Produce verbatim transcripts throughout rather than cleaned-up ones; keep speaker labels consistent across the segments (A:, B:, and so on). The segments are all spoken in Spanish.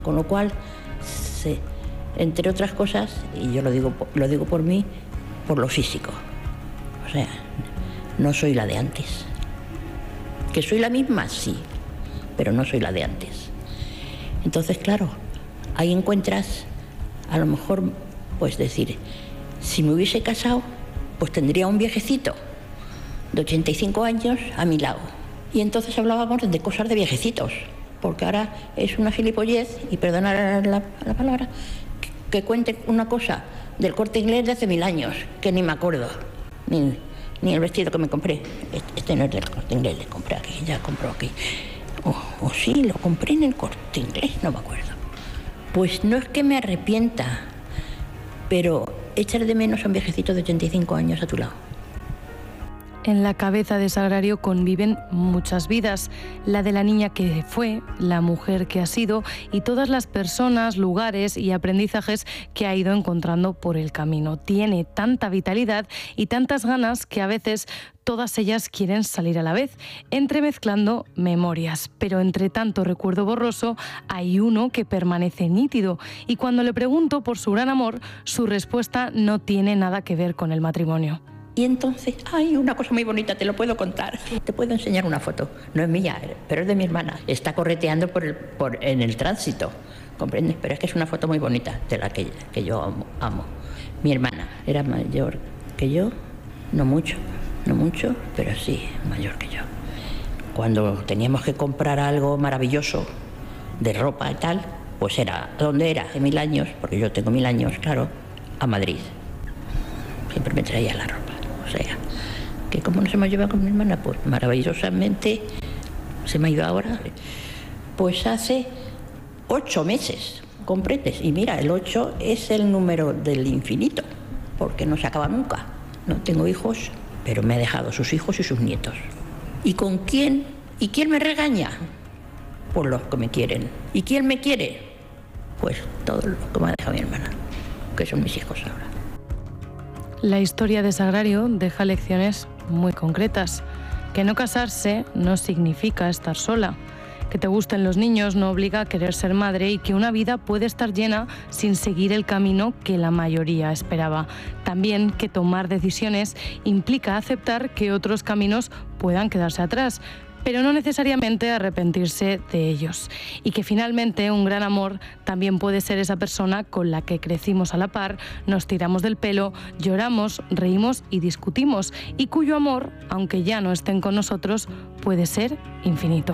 A: Con lo cual, se, entre otras cosas, y yo lo digo, lo digo por mí, por lo físico. O sea, no soy la de antes. ¿Que soy la misma? Sí, pero no soy la de antes. Entonces, claro, ahí encuentras, a lo mejor, pues decir, si me hubiese casado, pues tendría un viejecito de ochenta y cinco años a mi lado. Y entonces hablábamos de cosas de viejecitos, porque ahora es una gilipollez, y perdonad la, la palabra, que, que cuente una cosa del Corte Inglés de hace mil años, que ni me acuerdo, ni, ni el vestido que me compré. Este, este no es del Corte Inglés, le compré aquí, ya compró aquí. O, o sí, lo compré en el Corte Inglés, no me acuerdo. Pues no es que me arrepienta, pero echar de menos a un viejecito de ochenta y cinco años a tu lado.
B: En la cabeza de Sagrario conviven muchas vidas, la de la niña que fue, la mujer que ha sido y todas las personas, lugares y aprendizajes que ha ido encontrando por el camino. Tiene tanta vitalidad y tantas ganas que a veces todas ellas quieren salir a la vez, entremezclando memorias. Pero entre tanto recuerdo borroso, hay uno que permanece nítido. Y cuando le pregunto por su gran amor, su respuesta no tiene nada que ver con el matrimonio.
A: Y entonces, hay una cosa muy bonita, te lo puedo contar. Te puedo enseñar una foto. No es mía, pero es de mi hermana. Está correteando por el, por, en el tránsito, ¿comprendes? Pero es que es una foto muy bonita, de la que, que yo amo, amo. Mi hermana era mayor que yo, no mucho, no mucho, pero sí mayor que yo. Cuando teníamos que comprar algo maravilloso, de ropa y tal, pues era, ¿dónde era? Hace mil años, porque yo tengo mil años, claro, a Madrid. Siempre me traía la ropa. O sea, que como no se me ha llevado con mi hermana, pues maravillosamente se me ha ido ahora. Pues hace ocho meses, ¿comprendes? Y mira, el ocho es el número del infinito, porque no se acaba nunca. No tengo hijos, pero me ha dejado sus hijos y sus nietos. ¿Y con quién? ¿Y quién me regaña? Pues los que me quieren. ¿Y quién me quiere? Pues todos los que me ha dejado mi hermana, que son mis hijos ahora.
B: La historia de Sagrario deja lecciones muy concretas. Que no casarse no significa estar sola. Que te gusten los niños no obliga a querer ser madre y que una vida puede estar llena sin seguir el camino que la mayoría esperaba. También que tomar decisiones implica aceptar que otros caminos puedan quedarse atrás, pero no necesariamente arrepentirse de ellos. Y que finalmente un gran amor también puede ser esa persona con la que crecimos a la par, nos tiramos del pelo, lloramos, reímos y discutimos, y cuyo amor, aunque ya no estén con nosotros, puede ser infinito.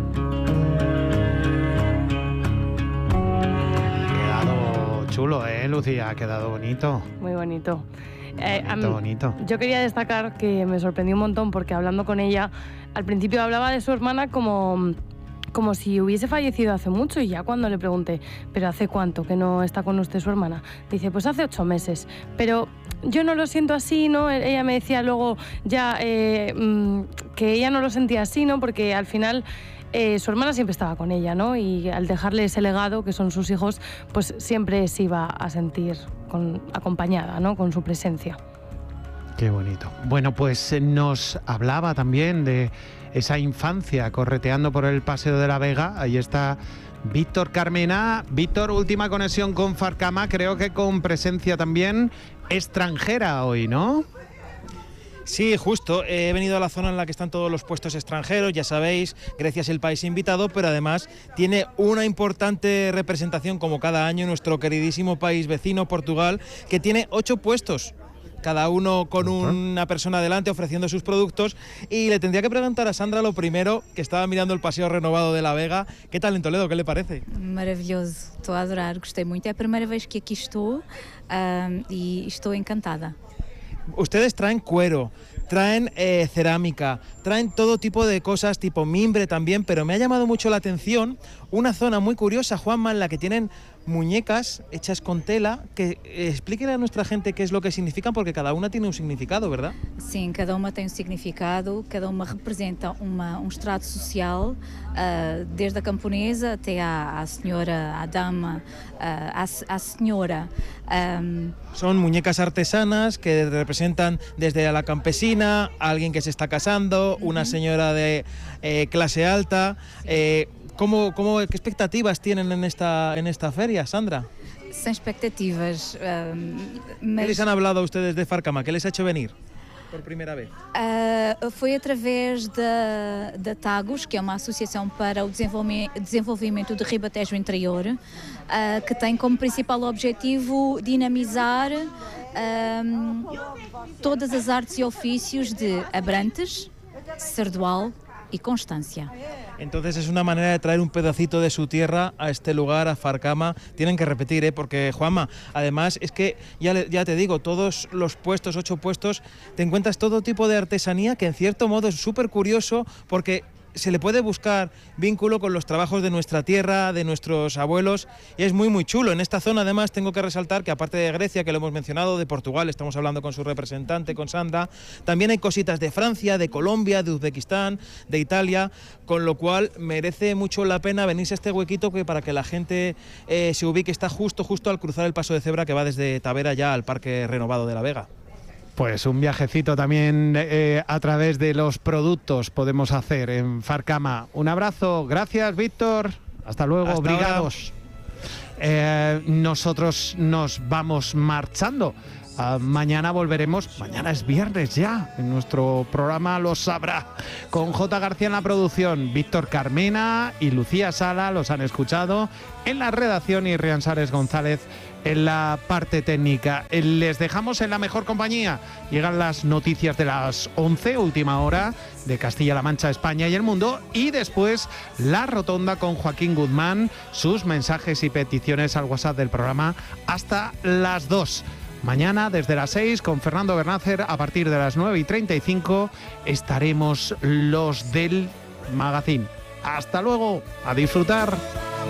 C: Ha quedado chulo, ¿eh, Lucía? Ha quedado bonito.
B: Muy bonito. Eh,
C: bonito, bonito.
B: Yo quería destacar que me sorprendió un montón porque hablando con ella, al principio hablaba de su hermana como, como si hubiese fallecido hace mucho, y ya cuando le pregunté, ¿pero hace cuánto que no está con usted su hermana? Dice, pues hace ocho meses, pero yo no lo siento así, ¿no? Ella me decía luego ya eh, que ella no lo sentía así, ¿no? Porque al final Eh, su hermana siempre estaba con ella, ¿no? Y al dejarle ese legado, que son sus hijos, pues siempre se iba a sentir con, acompañada, ¿no? Con su presencia.
C: Qué bonito. Bueno, pues nos hablaba también de esa infancia correteando por el Paseo de la Vega. Ahí está Víctor Carmena. Víctor, última conexión con Farcama, creo que con presencia también extranjera hoy, ¿no?
D: Sí, justo. He venido a la zona en la que están todos los puestos extranjeros, ya sabéis, Grecia es el país invitado, pero además tiene una importante representación, como cada año, nuestro queridísimo país vecino, Portugal, que tiene ocho puestos, cada uno con una persona delante ofreciendo sus productos. Y le tendría que preguntar a Sandra lo primero, que estaba mirando el paseo renovado de la Vega. ¿Qué tal en Toledo? ¿Qué le parece?
E: Maravilloso, estou a adorar, gostei muito. É a primeira vez que aqui estou um, e estou encantada.
D: Ustedes traen cuero, traen eh, cerámica, traen todo tipo de cosas, tipo mimbre también, pero me ha llamado mucho la atención una zona muy curiosa, Juanma, en la que tienen muñecas hechas con tela, que eh, explíquenle a nuestra gente qué es lo que significan, porque cada una tiene un significado, ¿verdad?
E: Sim, cada uma tem um significado, cada uma representa uma, um estrato social, uh, desde a camponesa até à, à senhora, à dama, uh, à, à senhora. Um...
D: Son muñecas artesanas que representan desde a la campesina, a alguien que se está casando, una señora de eh, clase alta. Eh, ¿Cómo, cómo, ¿Qué expectativas tienen en esta, en esta feria, Sandra?
E: Sem expectativas. Uh, mas...
D: ¿Qué les han hablado a ustedes de Farcama? ¿Qué les ha hecho venir por primeira vez?
E: Uh, foi através da, da Tagus, que é uma associação para o desenvolvimento, desenvolvimento do Ribatejo Interior, uh, que tem como principal objetivo dinamizar um, todas as artes e ofícios de Abrantes, Sardual y Constancia.
D: Entonces es una manera de traer un pedacito de su tierra a este lugar, a Farcama. Tienen que repetir, ¿eh? Porque Juanma, además es que, ya, ya te digo, todos los puestos, ocho puestos, te encuentras todo tipo de artesanía que en cierto modo es súper curioso porque se le puede buscar vínculo con los trabajos de nuestra tierra, de nuestros abuelos, y es muy muy chulo. En esta zona además tengo que resaltar que aparte de Grecia, que lo hemos mencionado, de Portugal, estamos hablando con su representante, con Sandra, también hay cositas de Francia, de Colombia, de Uzbekistán, de Italia, con lo cual merece mucho la pena venirse a este huequito que para que la gente eh, se ubique, está justo justo al cruzar el paso de cebra que va desde Tavera ya al Parque Renovado de la Vega.
C: Pues un viajecito también eh, a través de los productos podemos hacer en Farcama. Un abrazo, gracias Víctor, hasta luego,
D: hasta
C: obrigados. Eh, nosotros nos vamos marchando. Uh, mañana volveremos, mañana es viernes ya, en nuestro programa Lo Sabrá, con J. García en la producción, Víctor Carmena y Lucía Sala, los han escuchado, en la redacción y Rian Sares González en la parte técnica. Les dejamos en la mejor compañía. Llegan las noticias de las once, última hora, de Castilla-La Mancha, España y el mundo, y después La Rotonda con Joaquín Guzmán, sus mensajes y peticiones al WhatsApp del programa hasta las dos. Mañana desde las seis con Fernando Bernácer, a partir de las nueve y treinta y cinco estaremos los del Magazine. Hasta luego, a disfrutar.